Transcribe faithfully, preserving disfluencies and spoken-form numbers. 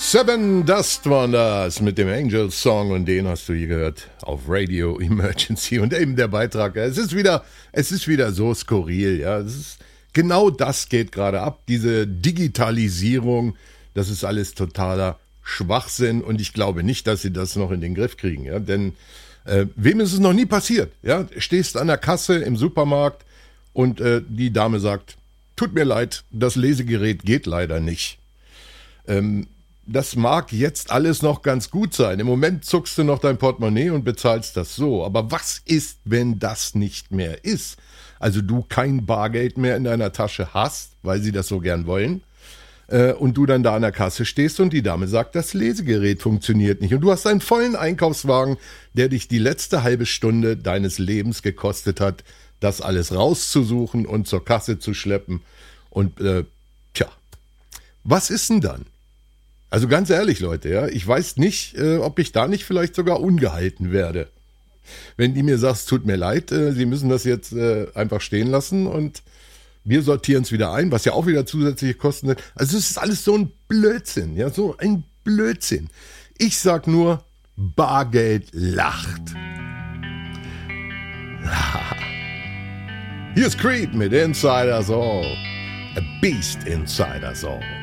Seven Dust Wonders mit dem Angels Song, und den hast du hier gehört auf Radio Emergency, und eben der Beitrag. Es ist wieder, es ist wieder so skurril, ja. Es ist, genau das geht gerade ab, diese Digitalisierung. Das ist alles totaler Schwachsinn, und ich glaube nicht, dass sie das noch in den Griff kriegen, ja. Denn äh, wem ist es noch nie passiert, ja? Stehst an der Kasse im Supermarkt und äh, die Dame sagt: Tut mir leid, das Lesegerät geht leider nicht. Ähm, Das mag jetzt alles noch ganz gut sein. Im Moment zuckst du noch dein Portemonnaie und bezahlst das so. Aber was ist, wenn das nicht mehr ist? Also du kein Bargeld mehr in deiner Tasche hast, weil sie das so gern wollen, äh, und du dann da an der Kasse stehst und die Dame sagt, das Lesegerät funktioniert nicht. Und du hast einen vollen Einkaufswagen, der dich die letzte halbe Stunde deines Lebens gekostet hat, das alles rauszusuchen und zur Kasse zu schleppen. Und äh, tja, was ist denn dann? Also ganz ehrlich, Leute, ja, ich weiß nicht, äh, ob ich da nicht vielleicht sogar ungehalten werde. Wenn die mir sagst, tut mir leid, äh, sie müssen das jetzt äh, einfach stehen lassen und wir sortieren es wieder ein, was ja auch wieder zusätzliche Kosten hat. Also es ist alles so ein Blödsinn, ja, so ein Blödsinn. Ich sag nur, Bargeld lacht. Hier ist Creed mit Inside Us All. A Beast Inside Us All.